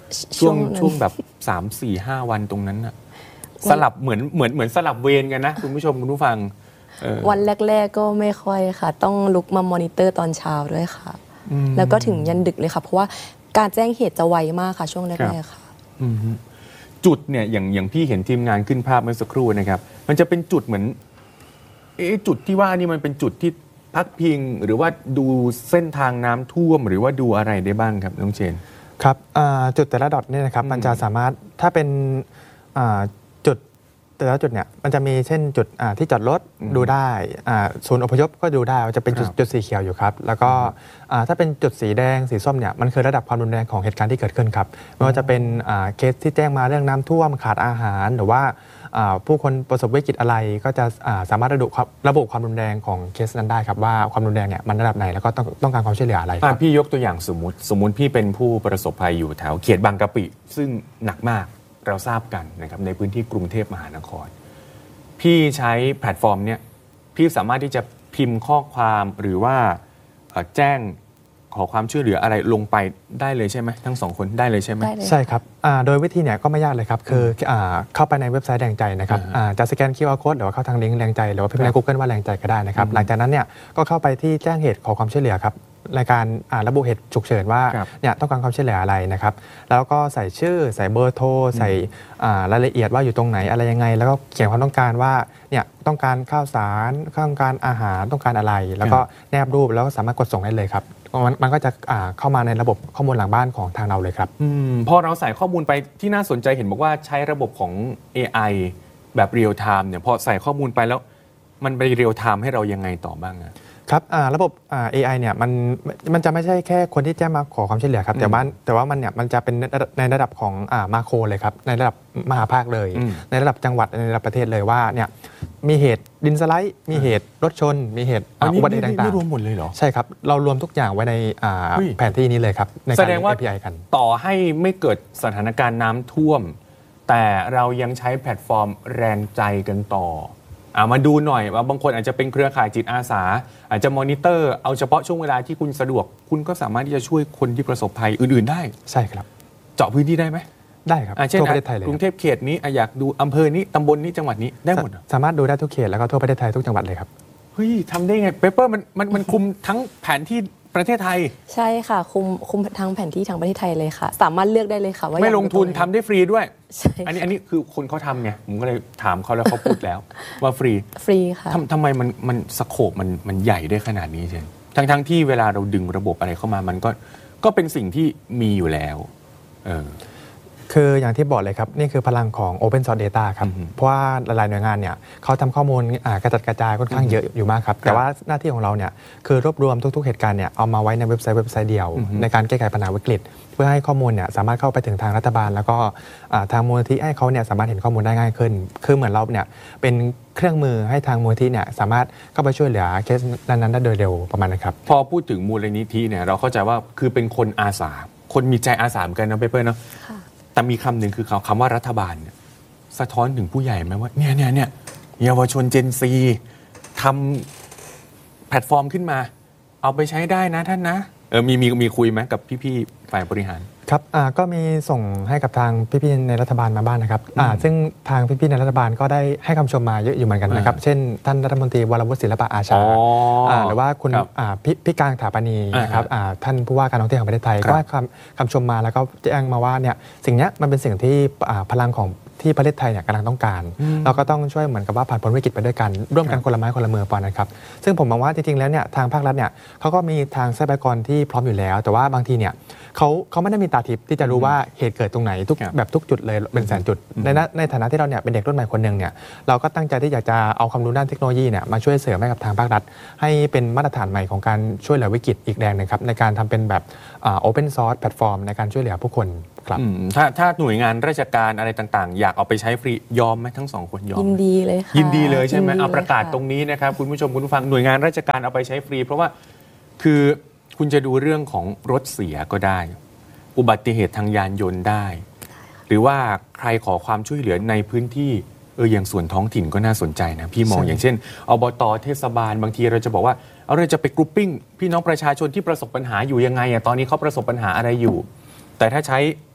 ช่วงช่วงนั้นช่วงแบบสาม สี่ ห้าวันตรงนั้นน่ะสลับเหมือนเหมือนเหมือนสลับเวรกันนะคุณผู้ชมคุณผู้ฟังเออวันแรก ๆ ก็ไม่ค่อยค่ะ ต้องลุกมามอนิเตอร์ตอนเช้าด้วยค่ะ แล้วก็ถึงยันดึกเลยค่ะ เพราะว่าการแจ้งเหตุจะไวมากค่ะ ช่วงแรกๆค่ะอืมฮึจุดเนี่ยอย่างอย่างพี่เห็นทีมงานขึ้นภาพเมื่อสักครู่นะครับ มันจะเป็นจุดเหมือนเอ๊ะจุดที่ว่านี่มันเป็นจุดที่พักพิง หรือว่าดูเส้นทางน้ำท่วมหรือว่าดูอะไรได้บ้างครับน้องเชนครับอ่าจุดแต่ละดอทเนี่ยนะครับมันจะสามารถถ้าเป็นอ่าจุดแต่ละจุดเนี่ยมันจะมีเช่นจุดอ่าที่จอดรถดูได้อ่าศูนย์อพยพก็ดูได้จะเป็นจุดครับจุดสีเขียวอยู่ครับแล้วก็อ่าถ้าเป็นจุดสีแดงสีส้มเนี่ยมันคือระดับความรุนแรงของเหตุการณ์ที่เกิดขึ้นครับไม่ว่าจะเป็นอ่าเคสที่แจ้งมาเรื่องน้ำท่วมขาดอาหารหรือว่าอ่าผู้คนประสบวิกฤตอะไรก็จะอ่าสามารถระบุความระบุความรุนแรงของเคสนั้นได้ครับว่าความรุนแรงเนี่ยมันระดับไหนแล้วก็ต้องต้องการความช่วยเหลืออะไรคอ่ะรับพี่ยกตัวอย่างสมมติ สมมุติพี่เป็นผู้ประสบภัยอยู่แถวเขตบางกะปิ ซึ่งหนักมากเราทราบกันนะครับในพื้นที่กรุงเทพมหานคร พี่ใช้แพลตฟอร์มเนี้ยพี่สามารถที่จะพิมพ์ข้อความหรือว่าเอ่อแจ้งขอความช่วยเหลืออะไรลงไปได้เลยใช่ไหมทั้งสองคนได้เลยใช่ไหมได้เลยใช่ครับอ่าโดยวิธีเนี่ยก็ไม่ยากเลยครับ คืออ่าเข้าไปในเว็บไซต์แรงใจนะครับอ่าฮะอ่าจะสแกน คิว อาร์ Code หรือว่าเข้าทางลิงก์แรงใจ หรือว่าพิมพ์ใน Google ว่าแรงใจก็ได้นะครับ หลังจากนั้นเนี่ยก็เข้าไปที่แจ้งเหตุขอความช่วยเหลือครับในการอ่าระบุเหตุฉุกเฉินว่าครับเนี่ยต้องการความช่วยเหลืออะไรนะครับ แล้วก็ใส่ชื่อใส่เบอร์โทรใส่อ่ารายละเอียดว่าอยู่ตรงไหนอะไรยังไง แล้วก็เขียนความต้องการว่าเนี่ยต้องการข้าวสารต้องการอาหารต้องการอะไร แล้วก็แนบรูปแล้วก็สามารถกดส่งได้เลยครับมันมันก็จะอ่าเข้ามาในระบบข้อมูลหลังบ้านของทางเราเลยครับอืมพอเราใส่ข้อมูลไปที่น่าสนใจเห็นบอกว่าใช้ระบบของ เอ ไอ แบบเรียลไทม์เนี่ยพอใส่ข้อมูลไปแล้วมันไปเรียลไทม์ให้เรายังไงต่อบ้างอะครับอ่าระบบอ่า เอ ไอ เนี่ยมันมันจะไม่ใช่แค่คนที่แจ้งมาขอความช่วยเหลือครับแต่ว่าแต่ว่ามันเนี่ยมันจะเป็นในระดับในระดับของอ่ามาโครเลยครับในระดับมหาภาคเลยอืมในระดับจังหวัดในระดับประเทศเลยว่าเนี่ยมีเหตุดินสไลด์มีเหตุรถชน มีเหตุอ่าอันนี้อุบัติเหตุนี่ต่างนี่รวมหมดเลยเหรอๆใช่ครับเรารวมทุกอย่างไว้ในอ่าเฮ้ยแผนที่นี้เลยครับในแสการดงว่าเอ พี ไอ กันต่อให้ไม่เกิดสถานการณ์น้ำท่วม แต่เรายังใช้แพลตฟอร์มแรงใจกันต่ออ่ามาดูหน่อยว่าบางคนอาจจะเป็นเครือข่ายจิตอาสา อาจจะมอนิเตอร์เอาเฉพาะช่วงเวลาที่คุณสะดวก คุณก็สามารถที่จะช่วยคนที่ประสบภัยอื่นๆได้ใช่ครับเจาะพื้นที่ได้ไหมได้ครับอ่าเช่นทั่วประเทศไทยเลยกรุงเทพเขตนี้อ่ะอยากดูอำเภอนี้ตำบลนี้จังหวัดนี้ได้หมดเหรอสามารถดูได้ทุกเขตแล้วก็ทั่วประเทศไทยทุกจังหวัดเลยครับเฮ้ยทำได้ไงเปเปอร์มันมันมันคุมทั้งแผนที่ประเทศไทยใช่ค่ะ คุมคุมทั้งแผนที่ทั้งประเทศไทยเลยค่ะ สามารถเลือกได้เลยค่ะว่าไม่อยากลงทุนดูตรทำได้ฟรีด้วยใช่อันนี้อันนี้คือคนเขาทำไงผมก็เลยถามเขาแล้วเขาพูดแล้ว ว่าฟรีฟรีค่ะทำทำไมมันมันสโคปมันมันใหญ่ได้ขนาดนี้เช่นทั้งทั้งที่เวลาเราดึงระบบอะไรเข้ามามันก็ก็เป็นสิ่งที่มีอยู่แล้วเออคืออย่างที่บอกเลยครับ นี่คือพลังของ Open Source Data ครับอืมเพราะว่าหลายๆหน่วยงานเนี่ยเขาทำข้อมูลอ่ากระจัดกระจายค่อนข้างเยอะอยู่มากครับ แต่ว่าหน้าที่ของเราเนี่ยคือรวบรวมทุกๆเหตุการณ์เนี่ยเอามาไว้ในเว็บไซต์เว็บไซต์เดียว ในการแก้ไขปัญหาวิกฤต เพื่อให้ข้อมูลเนี่ยสามารถเข้าไปถึงทางรัฐบาล แล้วก็อ่าทางมูลนิธิให้เขาเนี่ยสามารถเห็นข้อมูลได้ง่ายขึ้น คือเหมือนเราเนี่ยเป็นเครื่องมือให้ทางมูลนิธิเนี่ยสามารถเข้าไปช่วยเหลือเคสนั้นๆได้โดยเร็วประมาณนั้นครับพอพูดถึงมูลนิธิเนี่ยเราเข้าใจว่าคือเป็นคนอาสา คนมีใจอาสาเหมือนกันนะเปเปอร์เนาะค่ะแต่มีคำหนึ่งคือคำว่ารัฐบาลเนี่ยสะท้อนถึงผู้ใหญ่ไหมว่าเนี่ยเนี่ยเนี่ยเยาวชนเจนซีทำแพลตฟอร์มขึ้นมา เอาไปใช้ได้นะท่านนะเออมีมีมีคุยไหมกับพี่ๆฝ่ายบริหารครับอ่าก็มีส่งให้กับทางพี่ๆในรัฐบาลมาบ้างนะครับอ่าซึ่งทางพี่ๆในรัฐบาลก็ได้ให้คำชมมาเยอะอยู่เหมือนกันนะครับ เช่น ท่านรัฐมนตรีวรวุฒิศิลปะอาชาอ๋ออ่าหรือว่าคุณครับอ่าพี่พี่กางถาปณีนะครับอ่าฮะอ่าท่านผู้ว่าการท่องเที่ยวแห่งประเทศไทยครับก็ให้คำคำชมมาแล้วก็แจ้งมาว่าเนี่ยสิ่งเนี้ยมันเป็นสิ่งที่อ่าพลังของที่ประเทศไทยเนี่ยกำลังต้องการ เราก็ต้องช่วยเหมือนกับว่าผ่านพ้นวิกฤตไปด้วยกันร่วมกันคนละไม้คนละมือปอนนะครับซึ่งผมมองว่าจริงๆแล้วเนี่ยทางภาครัฐเนี่ยเขาก็มีทางทรัพยากรที่พร้อมอยู่แล้ว แต่ว่าบางทีเนี่ยเขาเขาไม่ได้มีตาทิพย์ที่จะรู้ว่าเหตุเกิดตรงไหนทุกครับแบบทุกจุดเลยเป็นแสนจุดในณในฐานะที่เราเนี่ยเป็นเด็กรุ่นใหม่คนหนึ่งเนี่ยเราก็ตั้งใจที่อยากจะเอาความรู้ด้านเทคโนโลยีเนี่ยมาช่วยเสริมให้กับทางภาครัฐ ให้เป็นมาตรฐานใหม่ของการช่วยเหลือวิกฤตอีกแรงหนึงครับในการทำเป็นแบบโอเพนซอร์สแพลตฟอร์มในการช่วยเหลือผู้คนครับอืมถ้าถ้าหน่วยงานราชการอะไรต่างๆ อยากเอาไปใช้ฟรียอมไหมทั้งสองคนยอมยินไหมดีเลยค่ะยินดีเลยใช่ไหมนดีเอาประกาศลยค่ตรงนี้นะครับคุณผู้ชมคุณผู้ฟังหน่วยงานราชการเอาไปใช้ฟรี เพราะว่าคือคุณจะดูเรื่องของรถเสียก็ได้ อุบัติเหตุทางยานยนต์ได้ หรือว่าใครขอความช่วยเหลือในพื้นที่เอออย่างส่วนท้องถิ่นก็น่าสนใจนะพี่มองใช่อย่างเช่นอบตเทศบาลบางทีเราจะบอกว่าเอาเราจะไปกรุ๊ปปิ้งพี่น้องประชาชนที่ประสบปัญหาอยู่ยังไงอะตอนนี้เขาประสบปัญหาอะไรอยู่ แต่ถ้าใช้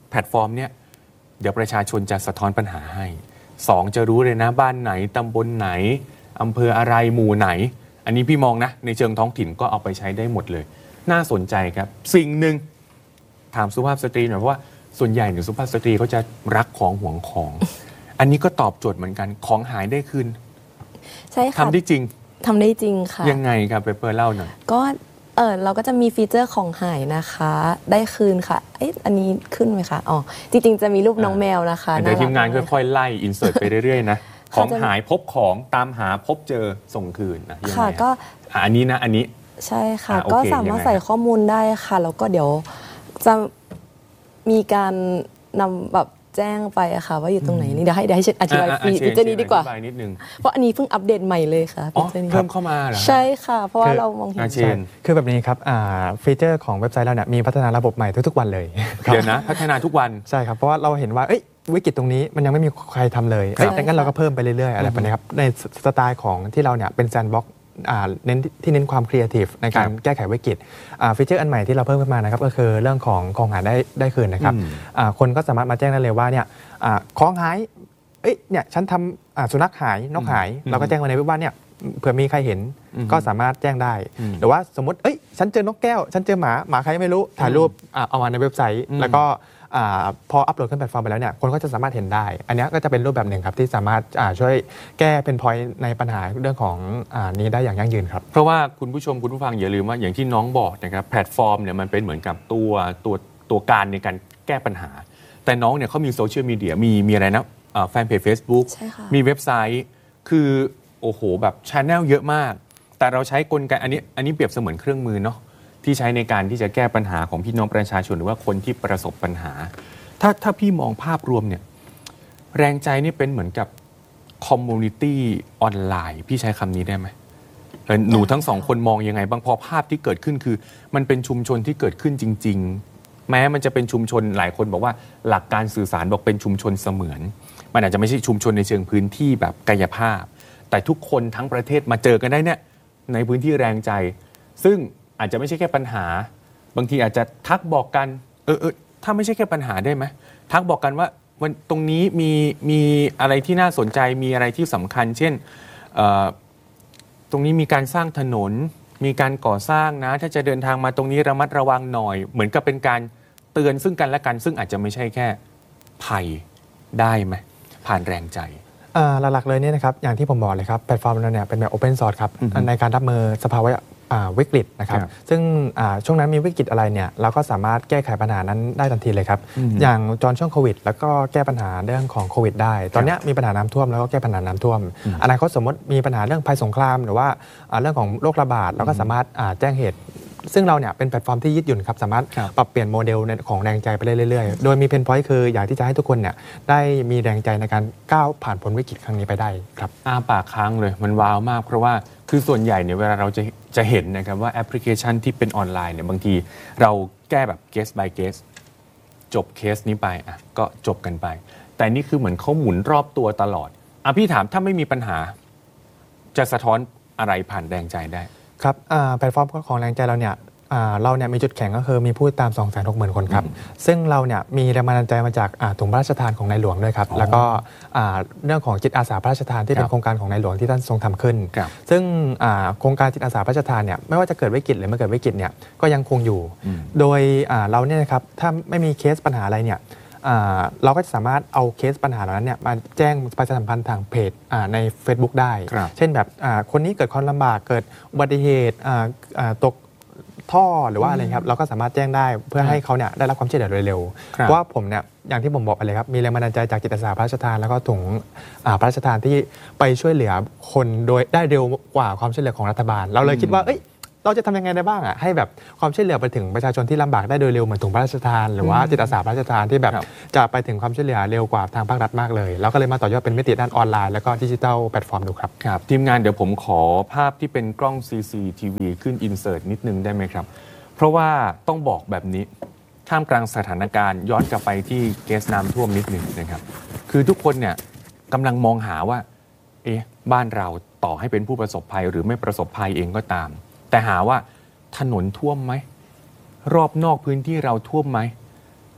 แพลตฟอร์มเนี่ยเดี๋ยวประชาชนจะสะท้อนปัญหาให้สองจะรู้เลยนะบ้านไหนตำบลไหนอำเภออะไรหมู่ไหนอันนี้พี่มองนะในเชิงท้องถิ่นก็เอาไปใช้ได้หมดเลยน่าสนใจครับสิ่งหนึ่งถามสุภาพสตรีหน่อยเพราะว่าส่วนใหญ่เนี่ยสุภาพสตรีเขาจะรักของหวงของ อันนี้ก็ตอบโจทย์เหมือนกันของหายได้คืนใช่ค่ะทำได้จริงทำได้จริงค่ะยังไงครับเปเปอร์เล่าหน่อยก็เออเราก็จะมีฟีเจอร์ของหายนะคะได้คืนค่ะเอ๊ะอันนี้ขึ้นไหมคะอ๋อจริงๆจะมีรูปน้องแมวนะคะเดี๋ยวทีมงานค่อยๆไล่อินเสิร์ตไปเรื่อยๆนะของจะหายพบของตามหาพบเจอส่งคืนนะยังไงค่ะก็อ่ะอันนี้นะอันนี้ใช่ค่ะอ่ะโอเคก็สามารถยังไงใส่ข้อมูลได้ค่ะ แล้วก็เดี๋ยวจะมีการนำแบบแจ้งไปอะค่ะ ว่าอยู่ตรงไหนนี่เดี๋ยวให้เดี๋ยวให้อธิบายอ่ะฟีอ่ะฟีเจอร์นี้ดีกว่าอธิบายนิดนึงเพราะอันนี้เพิ่งอัปเดตใหม่เลยค่ะอ๋อฟีเจอร์นี้เพิ่มเข้ามาเหรอใช่ค่ะ เพราะว่าคือเรามองเห็นอาเชนคือแบบนี้ครับอ่าฟีเจอร์ของเว็บไซต์เราเนี่ยมีพัฒนาระบบใหม่ทุกๆวันเลยเดี๋ยวนะ พัฒนาทุกวันใช่ครับเพราะว่าเราเห็นว่าเอ้ยวิกฤตตรงนี้มันยังไม่มีใครทำเลยครับเอ้ยดังนั้นเราก็เพิ่มไปเรื่อยๆอะไรแบบนี้ครับในสไตล์ของที่เราเนี่ยเป็นแซนด์บ็อกซ์อ่าเน้นที่เน้นความครีเอทีฟในการครับแก้ไขวิกฤตอ่าฟีเจอร์อันใหม่ที่เราเพิ่มขึ้นมานะครับก็คือเรื่องของของหายได้ได้คืนนะครับอืมอ่าคนก็สามารถมาแจ้งได้เลยว่าเนี่ยอ่าของหายเอ้ยเนี่ยฉันทำอ่าสุนัขหายนกหายอืมเราก็แจ้งมาในเว็บว่าเนี่ยเผื่อมีใครเห็นอืมก็สามารถแจ้งได้อืมหรือว่าสมมติเอ้ยฉันเจอนกแก้วฉันเจอหมาหมาใครไม่รู้ถ่ายรูปอ่าเอามาในเว็บไซต์อืมแล้วก็อ่าพออัปโหลดขึ้นแพลตฟอร์มไปแล้วเนี่ยคนก็จะสามารถเห็นได้ อันเนี้ยก็จะเป็นรูปแบบหนึ่งครับที่สามารถอ่าช่วยแก้เป็นพอยต์ในปัญหาเรื่องของอ่านี้ได้อย่างยั่งยืนครับเพราะว่าคุณผู้ชมคุณผู้ฟังอย่าลืมว่าอย่างที่น้องบอกนะครับแพลตฟอร์มเนี่ยมันเป็นเหมือนกับตัวตัวตัวการในการแก้ปัญหา แต่น้องเนี่ยเขามีโซเชียลมีเดียมีมีอะไรนะอ่าแฟนเพจ Facebook ใช่ค่ะมีเว็บไซต์คือโอ้โหแบบชาแนลเยอะมาก แต่เราใช้กลไกอันนี้อันนี้เปรียบเสมือนเครื่องมือเนาะที่ใช้ในการที่จะแก้ปัญหาของพี่น้องประชาชนหรือว่าคนที่ประสบปัญหา ถ้าถ้าพี่มองภาพรวมเนี่ยแรงใจนี่เป็นเหมือนกับคอมมูนิตี้ออนไลน์พี่ใช้คำนี้ได้ไหมเออหนูทั้งสองคนมองยังไงบ้างพอภาพที่เกิดขึ้นคือ มันเป็นชุมชนที่เกิดขึ้นจริง ๆ แม้มันจะเป็นชุมชนหลายคนบอกว่าหลักการสื่อสารบอกเป็นชุมชนเสมือน มันอาจจะไม่ใช่ชุมชนในเชิงพื้นที่แบบกายภาพ แต่ทุกคนทั้งประเทศมาเจอกันได้เนี่ยในพื้นที่แรงใจ ซึ่งอาจจะไม่ใช่แค่ปัญหา บางทีอาจจะทักบอกกันเออเออถ้าไม่ใช่แค่ปัญหาได้ไหมทักบอกกันว่าวันตรงนี้มีมีอะไรที่น่าสนใจมีอะไรที่สำคัญ เช่นเอ่อตรงนี้มีการสร้างถนน มีการก่อสร้างนะถ้าจะเดินทางมาตรงนี้ระมัดระวังหน่อย เหมือนกับเป็นการเตือนซึ่งกันและกัน ซึ่งอาจจะไม่ใช่แค่ภัยได้ไหมผ่านแรงใจอ่าหลักๆเลยเนี่ยนะครับอย่างที่ผมบอกเลยครับแพลตฟอร์มเราเนี่ยเป็นแบบ Open Source ครับอือฮึในการรับมือสภาวะอ่าวิกฤตนะครับครับซึ่งอ่าช่วงนั้นมีวิกฤตอะไรเนี่ยเราก็สามารถแก้ไขปัญหานั้นได้ทันทีเลยครับอืมอย่างตอนช่วงโควิด แล้วก็แก้ปัญหาเรื่องของโควิดได้ ตอนเนี้ยมีปัญหาน้ำท่วมแล้วก็แก้ปัญหาน้ำท่วมอืมอนาคตสมมติมีปัญหาเรื่องภัยสงคราม หรือว่าอ่าเรื่องของโรคระบาดเราก็สามารถอ่าแจ้งเหตุ ซึ่งเราเนี่ยเป็นแพลตฟอร์มที่ยืดหยุ่นครับสามารถครับปรับเปลี่ยนโมเดลในของแรงใจไปเรื่อยๆ โดยมีเพนพอยต์คืออยากที่จะให้ทุกคนเนี่ยได้มีแรงใจในการก้าวผ่านพ้นวิกฤตครั้งนี้ไปได้ครับอ้าปากค้างเลยมันว้าวมาก เพราะว่าคือส่วนใหญ่เนี่ยเวลาเราจะจะเห็นนะครับว่าแอปพลิเคชันที่เป็นออนไลน์เนี่ยบางทีเราแก้แบบ case by case จบเคสนี้ไปอ่ะก็จบกันไป แต่นี่คือเหมือนเขาหมุนรอบตัวตลอดอ่ะพี่ถามถ้าไม่มีปัญหา จะสะท้อนอะไรผ่านแรงใจได้ครับอ่าแพลตฟอร์มของแรงใจเราเนี่ยอ่าเราเนี่ยมีจุดแข็งก็คือมีผู้ติดตาม สองแสนหกหมื่น คนครับ ซึ่งเราเนี่ยมีแรงบันดาลใจมาจากอ่าถุงพระราชทานของในหลวงด้วยครับอ๋อแล้วก็อ่าเรื่องของจิตอาสาพระราชทานที่เป็ครันบโครงการของในหลวงที่ท่านทรงทำขึ้นครับซึ่งอ่าโครงการจิตอาสาพระราชทานเนี่ยไม่ว่าจะเกิดวิกฤตหรือไม่เกิดวิกฤตเนี่ยก็ยังคงอยู่อืมโดยอ่าเราเนี่ยนะครับถ้าไม่มีเคสปัญหาอะไรเนี่ยอ่าเราก็จะสามารถเอาเคสปัญหาเหล่านั้นเนี่ยมาแจ้งประชาสัมพันธ์ทางเพจอ่าใน Facebook ได้ครับเช่นแบบอ่าคนนี้เกิดความลำบากเกิดอุบัติเหตุอ่าอ่าตกท่อหรือว่าอะไรครับเราก็สามารถแจ้งได้เพื่อให้เขาเนี่ยได้รับความช่วยเหลือโดยเร็วครับเพราะว่าผมเนี่ยอย่างที่ผมบอกไปเลยครับมีแรงบันดาลใจจากจิตอาสาพระราชทานแล้วก็ถุงอ่าพระราชทานที่ไปช่วยเหลือคนโดยได้เร็วกว่าความช่วยเหลือของรัฐบาล เราเลยคิดว่าเอ้ยเราจะทำยังไงได้บ้างอ่ะให้แบบความช่วยเหลือไปถึงประชาชนที่ลำบากได้โดยเร็วเหมือนถุงพระราชทาน หรือว่าจิตอาสาพระราชทานที่แบบครับจะไปถึงความช่วยเหลือเร็วกว่าทางภาครัฐมากเลยเราก็เลยมาต่อยอดเป็นมิติด้านออนไลน์แล้วก็ดิจิทัลแพลตฟอร์มดูครับครับทีมงานเดี๋ยวผมขอภาพที่เป็นกล้อง ซี ซี ที วี ขึ้นอินเสิร์ตนิดนึงได้ไหมครับ เพราะว่าต้องบอกแบบนี้ท่ามกลางสถานการณ์ย้อนกลับไปที่เกสน้ำท่วมนิดหนึ่งนะครับคือทุกคนเนี่ยกำลังมองหาว่าเอ๊ะบ้านเราต่อให้เป็นผู้ประสบภัยหรือไม่ประสบภัยเองก็ตาม แต่หาว่าถนนท่วมไหมรอบนอกพื้นที่เราท่วมไหม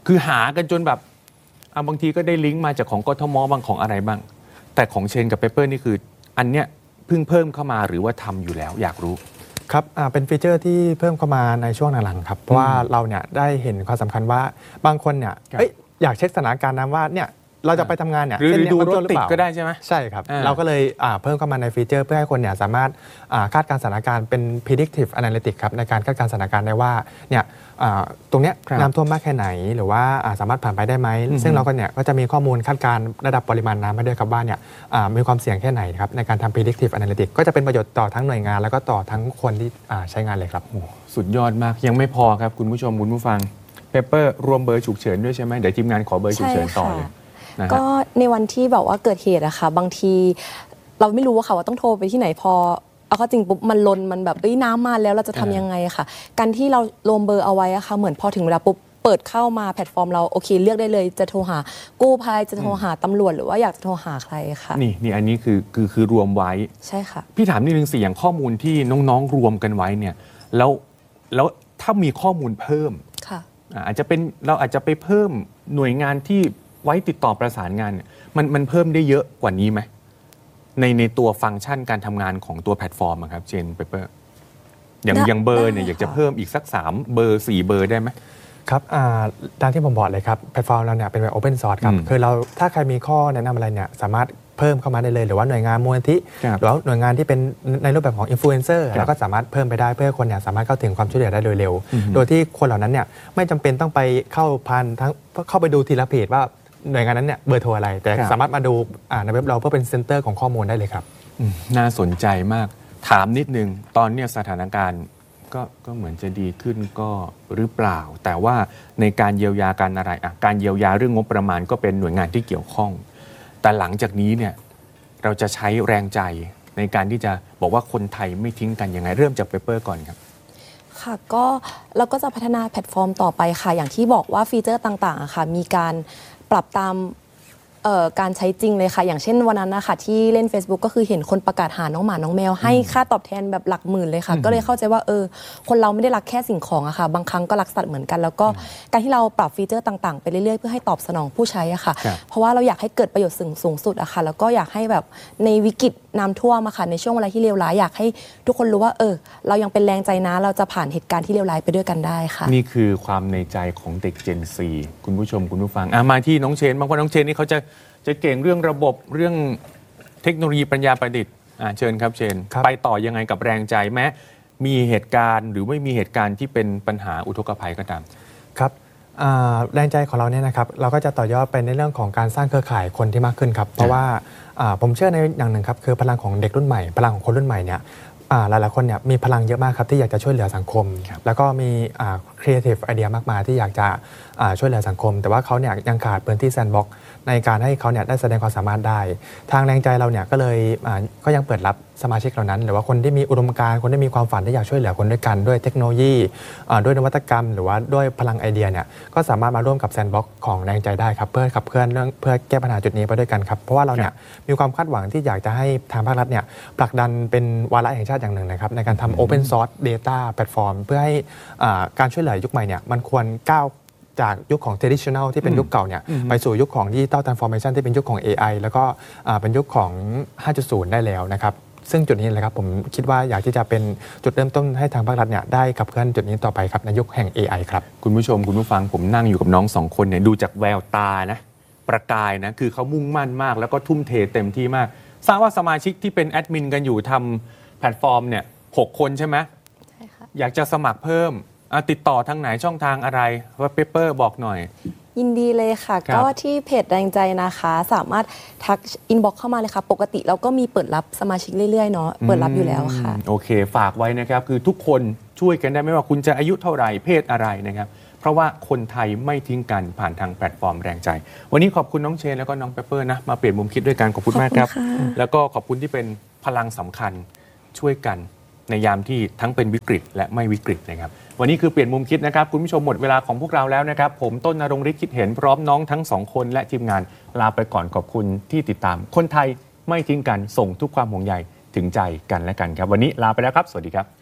คือหากันจนแบบอ่ะบางทีก็ได้ลิงก์มาจากของกทมบางของอะไรบ้างแต่ของเชนกับเปเปอร์นี่คืออันเนี้ยเพิ่งเพิ่มเข้ามาหรือว่าทำอยู่แล้วอยากรู้ครับเป็นฟีเจอร์ที่เพิ่มเข้ามาในช่วงหลังๆครับเพราะว่าเราเนี่ยได้เห็นความสำคัญว่าบางคนเนี่ยอยากเช็คสถานการณ์นะว่าเนี่ยเราจะไปทำงานเนี่ยหรือดูรถติดก็ได้ใช่ไหมใช่ครับเราก็เลยเพิ่มเข้ามาในฟีเจอร์เพื่อให้คนเนี่ยสามารถคาดการณ์สถานการณ์เป็น predictive analytics ครับในการคาดการณ์สถานการณ์ได้ว่าเนี่ยตรงเนี้ยน้ำท่วมมากแค่ไหนหรือว่าสามารถผ่านไปได้ไหมซึ่งเราก็เนี่ยก็จะมีข้อมูลคาดการณ์ระดับปริมาณน้ำให้ด้วยครับว่าเนี่ยมีความเสี่ยงแค่ไหนครับในการทำ predictive analytics ก็จะเป็นประโยชน์ต่อทั้งหน่วยงานแล้วก็ต่อทั้งคนที่ใช้งานเลยครับสุดยอดมากยังไม่พอครับคุณผู้ชมคุณผู้ฟังเปเปอร์รวมเบอร์ฉุกเฉินด้วยใช่ไหมเดี๋ยวทีมงานขอเบอร์ฉุกเฉินต่อเลยก็ในวันที่แบบว่าเกิดเหตุอะค่ะบางทีเราไม่รู้ว่าค่ะว่าต้องโทรไปที่ไหนพอเอาเข้าจริงปุ๊บมันลนมันแบบเอ้ยน้ำมาแล้วเราจะทำยังไงค่ะการที่เรารวมเบอร์เอาไว้อะค่ะเหมือนพอถึงเวลาปุ๊บเปิดเข้ามาแพลตฟอร์มเราโอเคเลือกได้เลยจะโทรหากู้ภัยจะโทรหาตำรวจหรือว่าอยากจะโทรหาใครค่ะนี่นี่อันนี้คือคือคือรวมไว้ใช่ค่ะพี่ถามนิดนึงสิอย่างข้อมูลที่น้องๆรวมกันไว้เนี่ยแล้วแล้วถ้ามีข้อมูลเพิ่มค่ะอาจจะเป็นเราอาจจะไปเพิ่มหน่วยงานที่ไว้ติดต่อประสานงานเนี่ยมันมันเพิ่มได้เยอะกว่านี้ไหมในในตัวฟังก์ชันการทำงานของตัวแพลตฟอร์มครับเจนเปเปอร์อย่างอย่างเบอร์เนี่ยอยากจะเพิ่มอีกสักสามเบอร์สี่เบอร์ได้ไหมครับตามที่ผมบอกเลยครับแพลตฟอร์มเราเนี่ยเป็นแบบ Open Source ครับคือเราถ้าใครมีข้อแนะนำอะไรเนี่ยสามารถเพิ่มเข้ามาได้เลยหรือว่าหน่วยงานมูลนิธิหรือว่าหน่วยงานที่เป็นในรูปแบบของอินฟลูเอนเซอร์เราก็สามารถเพิ่มไปได้เพื่อให้คนเนี่ยสามารถเข้าถึงความช่วยเหลือได้โดยเร็วโดยที่คนเหล่านั้นเนี่ยไม่จำเป็นต้องไปเข้าพันทั้งเข้าไปดูทีละเพจว่าหน่วยงานนั้นเนี่ยเบอร์โทรอะไรแต่สามารถมาดูในเว็บเราเพื่อเป็นเซ็นเตอร์ของข้อมูลได้เลยครับน่าสนใจมากถามนิดนึงตอนนี้สถานการณ์ก็ก็เหมือนจะดีขึ้นก็หรือเปล่าแต่ว่าในการเยียวยาการอะไรอ่ะการเยียวยาเรื่องงบประมาณก็เป็นหน่วยงานที่เกี่ยวข้องแต่หลังจากนี้เนี่ยเราจะใช้แรงใจในการที่จะบอกว่าคนไทยไม่ทิ้งกันยังไงเริ่มจากเปเปอร์ก่อนครับค่ะก็เราก็จะพัฒนาแพลตฟอร์มต่อไปค่ะอย่างที่บอกว่าฟีเจอร์ต่างๆค่ะมีการปรับตามการใช้จริงเลยค่ะอย่างเช่นวันนั้นนะคะที่เล่น Facebook ก็คือเห็นคนประกาศหาน้องหมาน้องแมวให้ค่าตอบแทนแบบหลักหมื่นเลยค่ะก็เลยเข้าใจว่าเออคนเราไม่ได้รักแค่สิ่งของอะค่ะบางครั้งก็รักสัตว์เหมือนกันแล้วก็การที่เราปรับฟีเจอร์ต่างๆไปเรื่อยๆเพื่อให้ตอบสนองผู้ใช้อะค่ะเพราะว่าเราอยากให้เกิดประโยชน์สูงสุดอะค่ะแล้วก็อยากให้แบบในวิกฤตน้ำท่วมอะค่ะในช่วงเวลาที่เลวร้ายอยากให้ทุกคนรู้ว่าเออเรายังเป็นแรงใจนะเราจะผ่านเหตุการณ์ที่เลวร้ายไปด้วยกันได้ค่ะนี่คือความในใจของเด็ก Gen ซี คุณผู้ชมคุณผู้ฟังมาที่น้องเชนบางคนน้องเชนนี่เขาจะจะเก่งเรื่องระบบเรื่องเทคโนโลยีปัญญาประดิษฐ์เชิญครับเชนไปต่อยังไงกับแรงใจแม้มีเหตุการณ์หรือไม่มีเหตุการณ์ที่เป็นปัญหาอุทกภัยก็ตามครับแรงใจของเราเนี่ยนะครับเราก็จะต่อยอดไปในเรื่องของการสร้างเครือข่ายคนที่มากขึ้นครับเพราะว่าผมเชื่อในอย่างหนึ่งครับคือพลังของเด็กรุ่นใหม่พลังของคนรุ่นใหม่เนี่ยหลายๆคนเนี่ยมีพลังเยอะมากครับที่อยากจะช่วยเหลือสังคมแล้วก็มี creative idea มากมายที่อยากจะช่วยเหลือสังคมแต่ว่าเขาเนี่ยยังขาดพื้นที่แซนด์บ็อกซ์ในการให้เขาเนี่ยได้แสดงความสามารถได้ทางแรงใจเราเนี่ยก็เลยก็ยังเปิดรับสมาชิกเหล่านั้นหรือว่าคนที่มีอุดมการณ์คนที่มีความฝันที่อยากช่วยเหลือคนด้วยกันด้วยเทคโนโลยีด้วยนวัตกรรมหรือว่าด้วยพลังไอเดียเนี่ยก็สามารถมาร่วมกับแซนด์บ็อกซ์ของแรงใจได้ครับเพื่อขับเคลื่อนเรื่องเพื่อแก้ปัญหาจุดนี้ไปด้วยกันครับเพราะว่าเราเนี่ยมีความคาดหวังที่อยากจะให้ทางภาครัฐเนี่ยผลักดันเป็นวาระแห่งชาติอย่างหนึ่งนะครับในการทำ Open Source Data Platform เพื่อให้การช่วยเหลือยุคใหม่เนี่ยมันควรก้าวจากยุคของ traditional ที่เป็นยุคเก่าเนี่ยไปสู่ยุคของ digital transformation ที่เป็นยุคของ เอ ไอ แล้วก็เป็นยุคของ ห้าจุดศูนย์ ได้แล้วนะครับซึ่งจุดนี้เลยครับผมคิดว่าอยากที่จะเป็นจุดเริ่มต้นให้ทางภาครัฐเนี่ยได้ขับเคลื่อนจุดนี้ต่อไปครับในยุคแห่ง เอ ไอ ครับคุณผู้ชมคุณผู้ฟังผมนั่งอยู่กับน้องสองคนเนี่ยดูจากแววตานะประกายนะคือเขามุ่งมั่นมากแล้วก็ทุ่มเทเต็มที่มากทราบว่าสมาชิกที่เป็นแอดมินกันอยู่ทำแพลตฟอร์มเนี่ยหกคนใช่ไหมใช่ค่ะอยากจะสมัครเพิ่มติดต่อทางไหนช่องทางอะไรว่าเปเปอร์บอกหน่อยยินดีเลยค่ะก็ที่เพจแรงใจนะคะสามารถทักอินบ็อกซ์เข้ามาเลยค่ะปกติเราก็มีเปิดรับสมาชิกเรื่อยๆเนาะเปิดรับอยู่แล้วค่ะโอเคฝากไว้นะครับคือทุกคนช่วยกันได้ไม่ว่าคุณจะอายุเท่าไหร่เพศอะไรนะครับเพราะว่าคนไทยไม่ทิ้งกันผ่านทางแพลตฟอร์มแรงใจวันนี้ขอบคุณน้องเชนแล้วก็น้องเปเปอร์นะมาเปลี่ยนมุมคิดด้วยกันขอบคุณมากครับแล้วก็ขอบคุณที่เป็นพลังสำคัญช่วยกันในยามที่ทั้งเป็นวิกฤตและไม่วิกฤตนะครับวันนี้คือเปลี่ยนมุมคิดนะครับคุณผู้ชมหมดเวลาของพวกเราแล้วนะครับผมต้นณรงค์ฤทธิ์คิดเห็นพร้อมน้องทั้งสองคนและทีมงานลาไปก่อนขอบคุณที่ติดตามคนไทยไม่ทิ้งกันส่งทุกความห่วงใยถึงใจกันและกันครับวันนี้ลาไปแล้วครับสวัสดีครับ